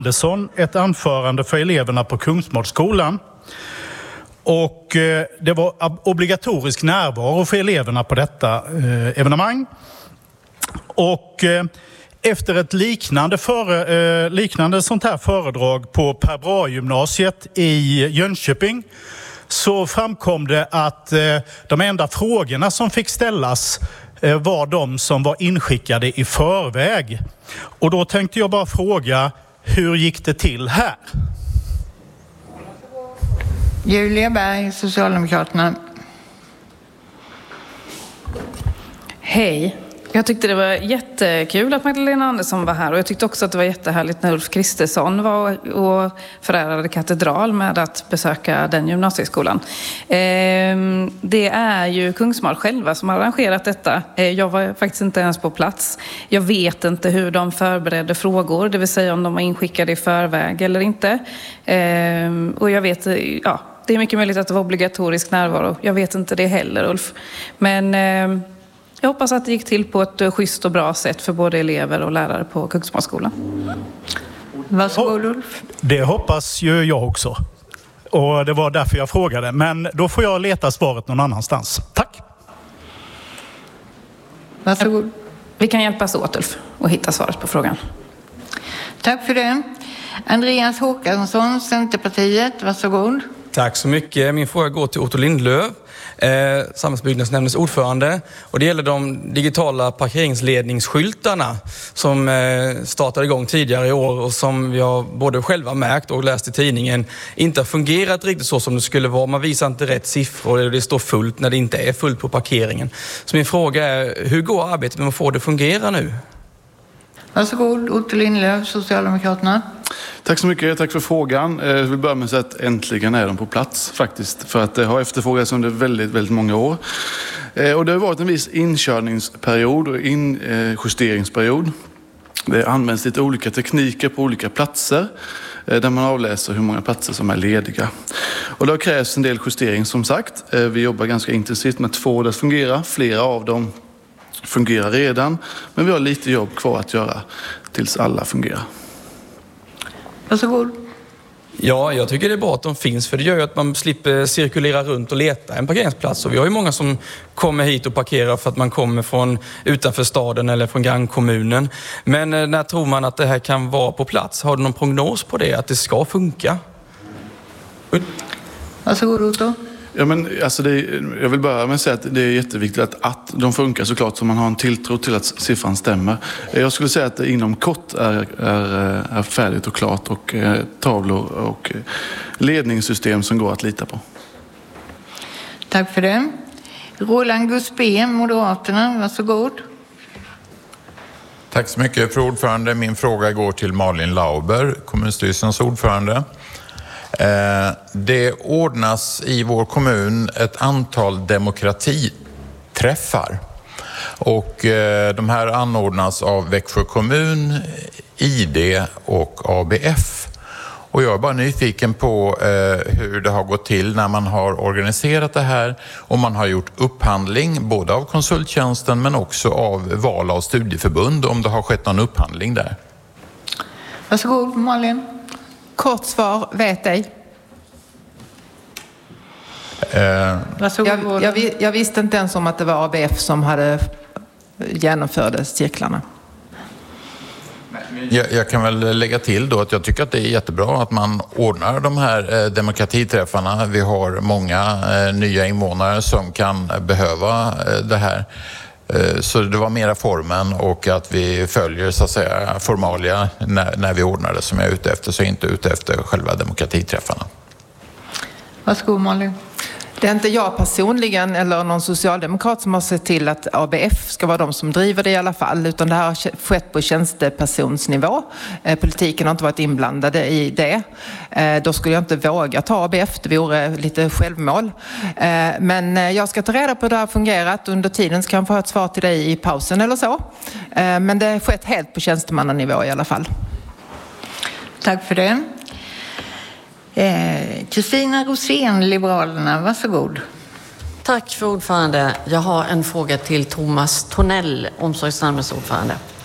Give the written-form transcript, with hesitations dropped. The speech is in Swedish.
Andersson ett anförande för eleverna på Kungsmålsskolan. Och det var obligatorisk närvaro för eleverna på detta evenemang. Och efter ett liknande sånt här föredrag på Per Brahe-gymnasiet i Jönköping så framkom det att de enda frågorna som fick ställas var de som var inskickade i förväg. Och då tänkte jag bara fråga, hur gick det till här? Julia Berg, Socialdemokraterna. Hej. Jag tyckte det var jättekul att Magdalena Andersson var här och jag tyckte också att det var jättehärligt när Ulf Kristersson var och förärade katedral med att besöka den gymnasieskolan. Det är ju Kungsmål själva som har arrangerat detta. Jag var faktiskt inte ens på plats. Jag vet inte hur de förberedde frågor, det vill säga om de var inskickade i förväg eller inte. Och jag vet, ja, det är mycket möjligt att det var obligatorisk närvaro. Jag vet inte det heller, Ulf. Men jag hoppas att det gick till på ett schysst och bra sätt för både elever och lärare på Kungsmålsskolan. Varsågod, Ulf. Det hoppas ju jag också. Och det var därför jag frågade. Men då får jag leta svaret någon annanstans. Tack. Varsågod. Vi kan hjälpas åt, Ulf, och hitta svaret på frågan. Tack för det. Andreas Håkansson, Centerpartiet. Varsågod. Tack så mycket. Min fråga går till Otto Lindlöf, samhällsbyggnadsnämndens ordförande. Och det gäller de digitala parkeringsledningsskyltarna som startade igång tidigare i år och som jag både själva märkt och läst i tidningen inte har fungerat riktigt så som det skulle vara. Man visar inte rätt siffror och det står fullt när det inte är fullt på parkeringen. Så min fråga är, hur går arbetet med att få det att fungera nu? Varsågod, Otto Lindlöf, Socialdemokraterna. Tack så mycket, tack för frågan. Jag vill börja med att säga att äntligen är de på plats faktiskt. För att det har efterfrågats under väldigt, väldigt många år. Och det har varit en viss inkörningsperiod och injusteringsperiod. Det används lite olika tekniker på olika platser där man avläser hur många platser som är lediga. Och det har krävts en del justering som sagt. Vi jobbar ganska intensivt med att få det att fungera. Flera av dem fungerar redan, men vi har lite jobb kvar att göra tills alla fungerar. Varsågod. Ja, jag tycker det är bra att de finns för det gör ju att man slipper cirkulera runt och leta en parkeringsplats. Och vi har ju många som kommer hit och parkerar för att man kommer från utanför staden eller från grannkommunen. Men när tror man att det här kan vara på plats? Har du någon prognos på det, att det ska funka? Varsågod, Otto. Ja, men alltså jag vill börja med att säga att det är jätteviktigt att de funkar såklart så man har en tilltro till att siffran stämmer. Jag skulle säga att det inom kort är färdigt och klart och tavlor och ledningssystem som går att lita på. Tack för det. Roland Gusbé, Moderaterna, varsågod. Tack så mycket, fru ordförande. Min fråga går till Malin Lauber, kommunstyrelsens ordförande. Det ordnas i vår kommun ett antal demokratiträffar och de här anordnas av Växjö kommun, ID och ABF. Och jag är bara nyfiken på hur det har gått till när man har organiserat det här och man har gjort upphandling både av konsulttjänsten men också av val av studieförbund, om det har skett någon upphandling där. Varsågod, Malin. Kort svar, vet ej. Jag visste inte ens om att det var ABF som hade genomförde cirklarna. Jag kan väl lägga till då att jag tycker att det är jättebra att man ordnar de här demokratiträffarna. Vi har många nya invånare som kan behöva det här. Så det var mera formen och att vi följer så att säga formalia när vi ordnar det som jag är ute efter, så inte ute efter själva demokratiträffarna. Varsågod, Malin. Det är inte jag personligen eller någon socialdemokrat som har sett till att ABF ska vara de som driver det i alla fall, utan det här har skett på tjänstepersonsnivå. Politiken har inte varit inblandade i det. Då skulle jag inte våga ta ABF, det vore lite självmål. Men jag ska ta reda på hur det har fungerat. Under tiden ska jag få ett svar till dig i pausen eller så. Men det har skett helt på tjänstemannanivå i alla fall. Tack för det. Kristina Rosén, Liberalerna, varsågod. Tack för ordförande. Jag har en fråga till Thomas Tornell, omsorgsnämndens ordförande.